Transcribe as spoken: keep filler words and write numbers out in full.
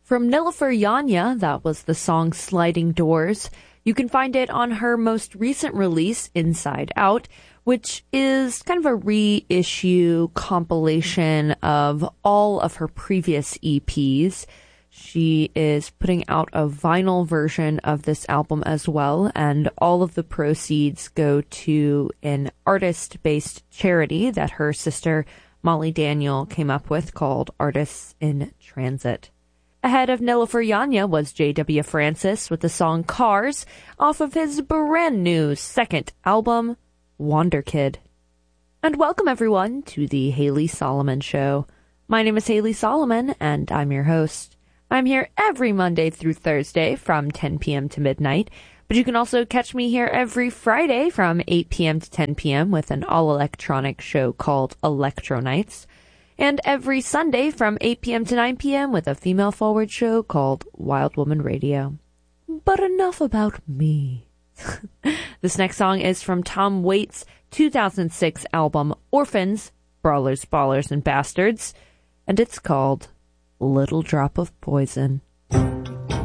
From Nilüfer Yanya, that was the song Sliding Doors. You can find it on her most recent release, Inside Out, which is kind of a reissue compilation of all of her previous E Ps. She is putting out a vinyl version of this album as well, and all of the proceeds go to an artist-based charity that her sister Molly Daniel came up with called Artists in Transit. Ahead of Nilüfer Yanya was J W Francis with the song Cars off of his brand new second album, Wonder Kid. And welcome everyone to the Haley Solomon Show. My name is Haley Solomon and I'm your host. I'm here every Monday through Thursday from ten p.m. to midnight, but you can also catch me here every Friday from eight p.m. to ten p.m. with an all-electronic show called Electro Nights, and every Sunday from eight p.m. to nine p.m. with a female-forward show called Wild Woman Radio. But enough about me. This next song is from Tom Waits' two thousand six album Orphans, Brawlers, Ballers, and Bastards, and it's called Little Drop of Poison.